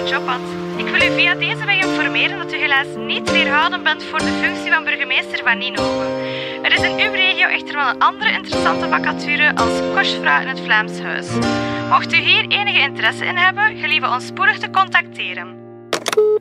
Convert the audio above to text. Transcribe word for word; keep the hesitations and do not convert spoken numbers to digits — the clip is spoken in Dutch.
mooie job, want ik wil u via deze weg informeren dat u helaas niet weerhouden bent voor de functie van burgemeester van Ninove. Er is in uw regio echter wel een andere interessante vacature als kostvrouw in het Vlaams Huis. Mocht u hier enige interesse in hebben, gelieve ons spoedig te contacteren.